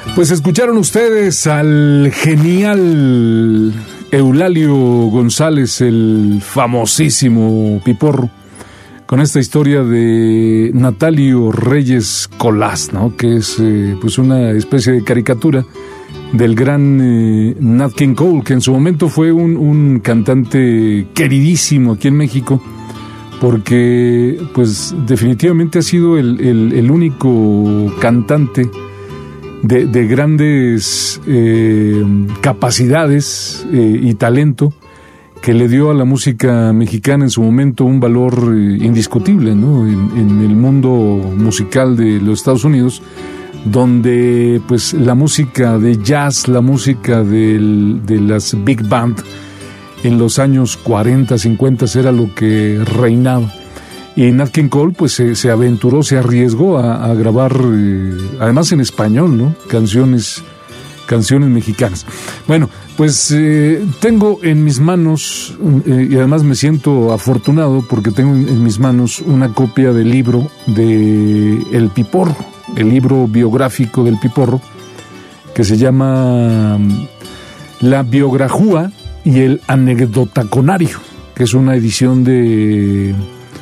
Pues escucharon ustedes al genial Eulalio González, el famosísimo Piporro, con esta historia de Natalio Reyes Colás, ¿no? Que es pues una especie de caricatura del gran Nat King Cole, que en su momento fue un cantante queridísimo aquí en México, porque pues definitivamente ha sido el único cantante de grandes capacidades y talento que le dio a la música mexicana en su momento un valor indiscutible, ¿no? En el mundo musical de los Estados Unidos, donde pues la música de jazz, la música de las big band en los años 40, 50 era lo que reinaba. Y Nat King Cole pues se aventuró, se arriesgó a grabar, además en español, ¿no? Canciones mexicanas. Bueno, pues tengo en mis manos, y además me siento afortunado porque tengo en mis manos una copia del libro de El Piporro, el libro biográfico del Piporro, que se llama La Biograjúa y el Anecdotaconario, que es una edición de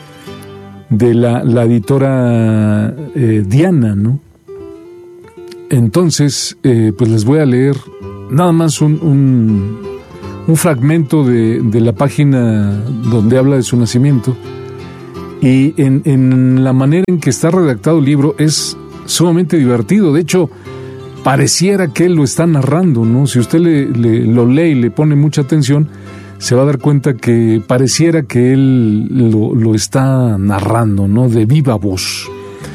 la editora Diana, ¿no? Entonces, pues les voy a leer nada más un fragmento de la página donde habla de su nacimiento, y en la manera en que está redactado el libro es sumamente divertido. De hecho, pareciera que él lo está narrando, ¿no? Si usted lo lee y le pone mucha atención, se va a dar cuenta que pareciera que él lo está narrando, ¿no? De viva voz.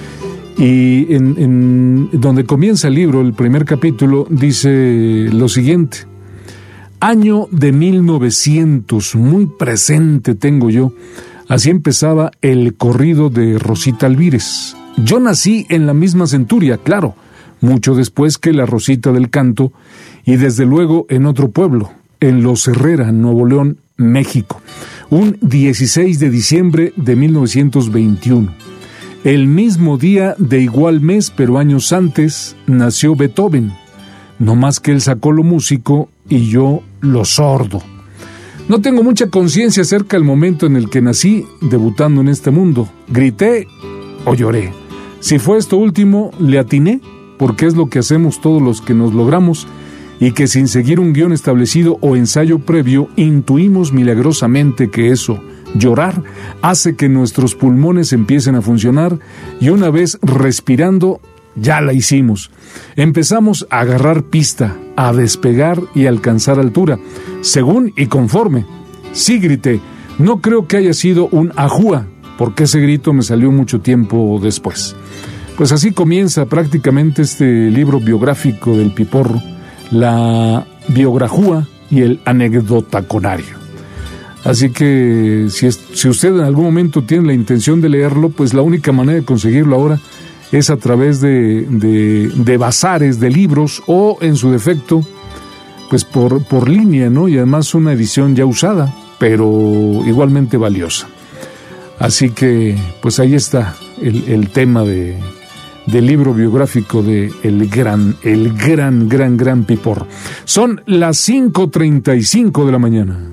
Y en donde comienza el libro, el primer capítulo, dice lo siguiente: año de 1900, muy presente tengo yo. Así empezaba el corrido de Rosita Alvírez. Yo nací en la misma centuria, claro, mucho después que la Rosita del Canto, y desde luego en otro pueblo, en Los Herrera, Nuevo León, México, un 16 de diciembre de 1921. El mismo día de igual mes, pero años antes, nació Beethoven, no más que él sacó lo músico y yo lo sordo. No tengo mucha conciencia acerca del momento en el que nací, debutando en este mundo. Grité o lloré. Si fue esto último, le atiné, porque es lo que hacemos todos los que nos logramos, y que sin seguir un guión establecido o ensayo previo, intuimos milagrosamente que eso, llorar, hace que nuestros pulmones empiecen a funcionar, y una vez respirando, ya la hicimos. Empezamos a agarrar pista, a despegar y a alcanzar altura, según y conforme. Sí, grité. No creo que haya sido un ajúa, porque ese grito me salió mucho tiempo después. Pues así comienza prácticamente este libro biográfico del Piporro, La Biograjúa y el Anecdotaconario. Así que si usted en algún momento tiene la intención de leerlo, pues la única manera de conseguirlo ahora es a través de bazares de libros, o en su defecto pues por línea, ¿no? Y además una edición ya usada, pero igualmente valiosa. Así que pues ahí está el tema del libro biográfico de el gran Piporro. Son las 5:35 de la mañana.